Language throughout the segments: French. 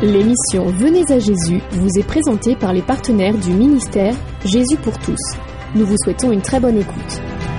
L'émission Venez à Jésus vous est présentée par les partenaires du ministère Jésus pour tous. Nous vous souhaitons une très bonne écoute.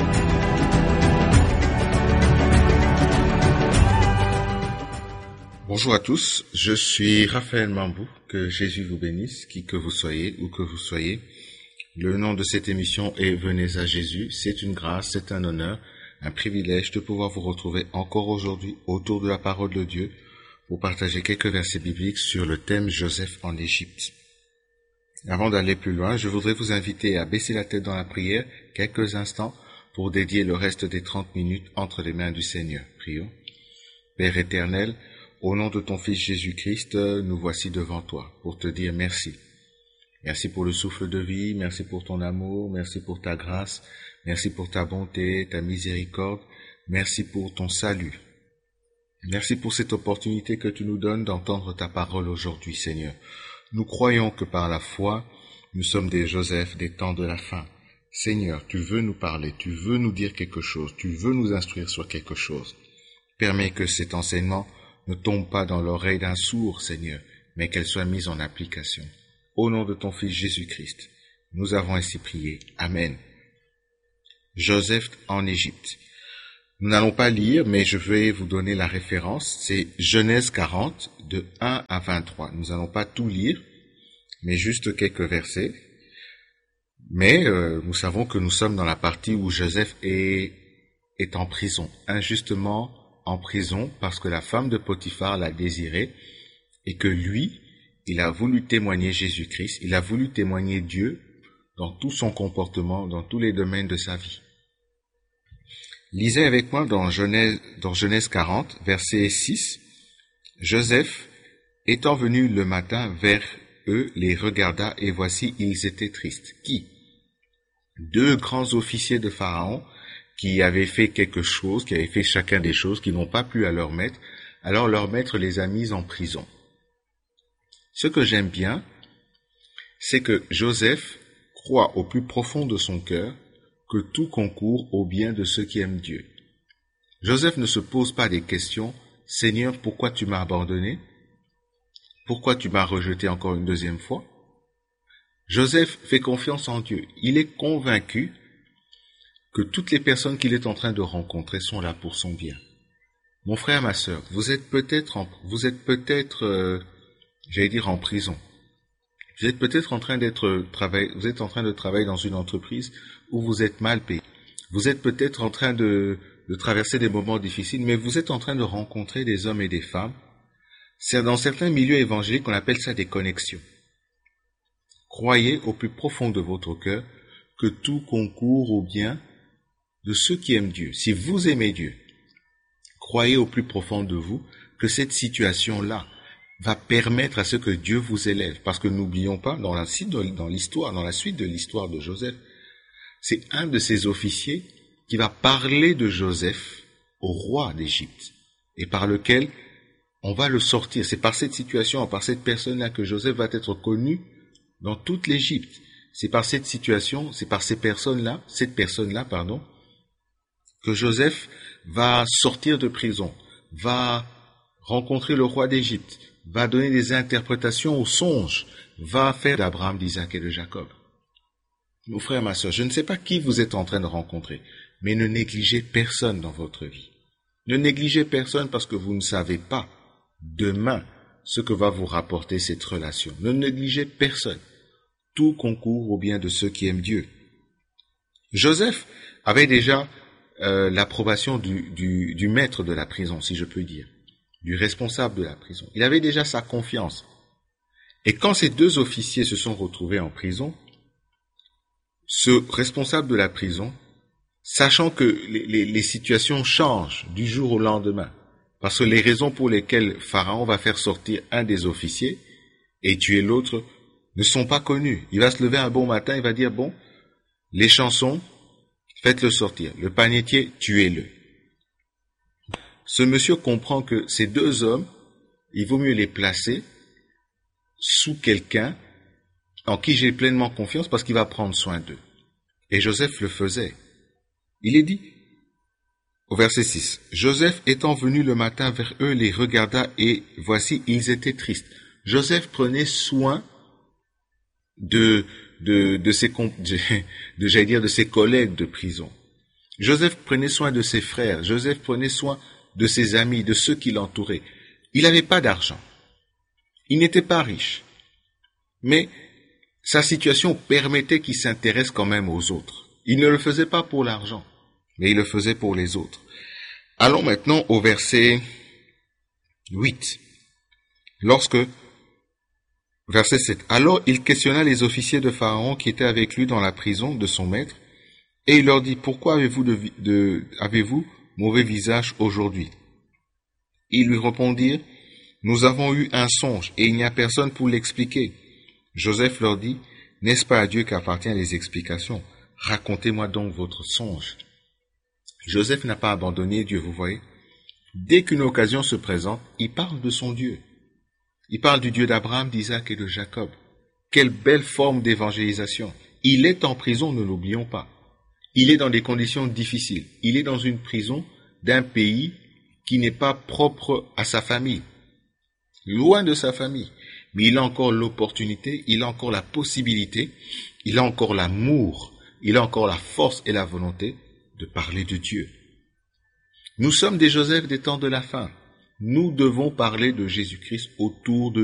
Bonjour à tous, je suis Raphaël Mambou, que Jésus vous bénisse, qui que vous soyez, où que vous soyez. Le nom de cette émission est Venez à Jésus, c'est une grâce, c'est un honneur, un privilège de pouvoir vous retrouver encore aujourd'hui autour de la parole de Dieu pour partager quelques versets bibliques sur le thème Joseph en Égypte. Avant d'aller plus loin, je voudrais vous inviter à baisser la tête dans la prière quelques instants pour dédier le reste des 30 minutes entre les mains du Seigneur. Prions. Père éternel, au nom de ton Fils Jésus-Christ, nous voici devant toi pour te dire merci. Merci pour le souffle de vie, merci pour ton amour, merci pour ta grâce, merci pour ta bonté, ta miséricorde, merci pour ton salut. Merci pour cette opportunité que tu nous donnes d'entendre ta parole aujourd'hui, Seigneur. Nous croyons que par la foi, nous sommes des Joseph des temps de la fin. Seigneur, tu veux nous parler, tu veux nous dire quelque chose, tu veux nous instruire sur quelque chose. Permets que cet enseignement ne tombe pas dans l'oreille d'un sourd, Seigneur, mais qu'elle soit mise en application. Au nom de ton Fils Jésus-Christ, nous avons ainsi prié. Amen. Joseph en Égypte. Nous n'allons pas lire, mais je vais vous donner la référence. C'est Genèse 40, de 1 à 23. Nous n'allons pas tout lire, mais juste quelques versets. Mais nous savons que nous sommes dans la partie où Joseph est en prison, injustement en prison, parce que la femme de Potiphar l'a désiré, et que lui, il a voulu témoigner Jésus-Christ, il a voulu témoigner Dieu dans tout son comportement, dans tous les domaines de sa vie. Lisez avec moi dans Genèse 40, verset 6. Joseph, étant venu le matin vers eux, les regarda, et voici, ils étaient tristes. Qui? 2 grands officiers de Pharaon, qui avaient fait quelque chose, qui avaient fait chacun des choses, qui n'ont pas plu à leur maître, alors leur maître les a mis en prison. Ce que j'aime bien, c'est que Joseph croit au plus profond de son cœur que tout concourt au bien de ceux qui aiment Dieu. Joseph ne se pose pas des questions, « Seigneur, pourquoi tu m'as abandonné? Pourquoi tu m'as rejeté encore une deuxième fois ?» Joseph fait confiance en Dieu. Il est convaincu que toutes les personnes qu'il est en train de rencontrer sont là pour son bien. Mon frère, ma sœur, vous êtes peut-être en prison. Vous êtes peut-être en train de travailler dans une entreprise où vous êtes mal payé. Vous êtes peut-être en train de traverser des moments difficiles, mais vous êtes en train de rencontrer des hommes et des femmes. C'est dans certains milieux évangéliques, on appelle ça des connexions. Croyez au plus profond de votre cœur que tout concourt au bien de ceux qui aiment Dieu. Si vous aimez Dieu, croyez au plus profond de vous que cette situation-là va permettre à ce que Dieu vous élève. Parce que n'oublions pas, dans la suite de l'histoire de Joseph, c'est un de ces officiers qui va parler de Joseph au roi d'Égypte et par lequel on va le sortir. C'est par cette situation, par cette personne-là que Joseph va être connu dans toute l'Égypte. C'est par cette situation, c'est par cette personne-là, que Joseph va sortir de prison, va rencontrer le roi d'Égypte, va donner des interprétations aux songes, va faire d'Abraham, d'Isaac et de Jacob. Mon frère, ma sœur, je ne sais pas qui vous êtes en train de rencontrer, mais ne négligez personne dans votre vie. Ne négligez personne parce que vous ne savez pas demain ce que va vous rapporter cette relation. Ne négligez personne. Tout concourt au bien de ceux qui aiment Dieu. Joseph avait déjà l'approbation du maître de la prison, si je peux dire, du responsable de la prison. Il avait déjà sa confiance. Et quand ces 2 officiers se sont retrouvés en prison, ce responsable de la prison, sachant que les situations changent du jour au lendemain, parce que les raisons pour lesquelles Pharaon va faire sortir un des officiers et tuer l'autre ne sont pas connues. Il va se lever un bon matin, il va dire, bon, les chansons, faites-le sortir. Le panetier, tuez-le. Ce monsieur comprend que ces 2 hommes, il vaut mieux les placer sous quelqu'un en qui j'ai pleinement confiance parce qu'il va prendre soin d'eux. Et Joseph le faisait. Il est dit, au verset 6, Joseph étant venu le matin vers eux, les regarda et voici, ils étaient tristes. Joseph prenait soin de ses collègues de prison. Joseph prenait soin de ses frères. Joseph prenait soin de ses amis, de ceux qui l'entouraient. Il n'avait pas d'argent. Il n'était pas riche. Mais sa situation permettait qu'il s'intéresse quand même aux autres. Il ne le faisait pas pour l'argent, mais il le faisait pour les autres. Allons maintenant au verset 8. Verset 7. Alors il questionna les officiers de Pharaon qui étaient avec lui dans la prison de son maître, et il leur dit, pourquoi avez-vous mauvais visage aujourd'hui? Ils lui répondirent, nous avons eu un songe, et il n'y a personne pour l'expliquer. Joseph leur dit, n'est-ce pas à Dieu qu'appartiennent les explications? Racontez-moi donc votre songe. Joseph n'a pas abandonné Dieu, vous voyez. Dès qu'une occasion se présente, il parle de son Dieu. Il parle du Dieu d'Abraham, d'Isaac et de Jacob. Quelle belle forme d'évangélisation. Il est en prison, ne l'oublions pas. Il est dans des conditions difficiles. Il est dans une prison d'un pays qui n'est pas propre à sa famille. Loin de sa famille. Mais il a encore l'opportunité, il a encore la possibilité, il a encore l'amour, il a encore la force et la volonté de parler de Dieu. Nous sommes des Joseph des temps de la fin. Nous devons parler de Jésus-Christ autour de